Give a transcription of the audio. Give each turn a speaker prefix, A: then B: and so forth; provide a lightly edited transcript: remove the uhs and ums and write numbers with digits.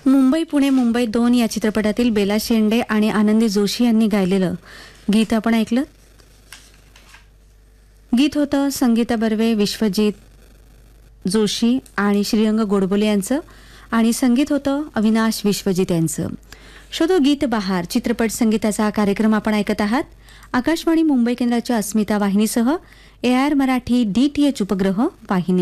A: मुंबई पुणे मुंबई 2 या चित्रपटातील बेला शेंडे आणि आनंदी जोशी यांनी गायलेलं गीत आपण ऐकलं. गीत होतं संगीता बर्वे, विश्वजित जोशी आणि श्रीरंग गोडबोले यांचं आणि संगीत होतं अविनाश विश्वजित यांचं. शोधो गीत बहार चित्रपट संगीताचा कार्यक्रम आपण ऐकत आहात. आकाशवाणी मुंबई केंद्राच्या अस्मिता वाहिनीसह AR मराठी DTH उपग्रह वाहिनी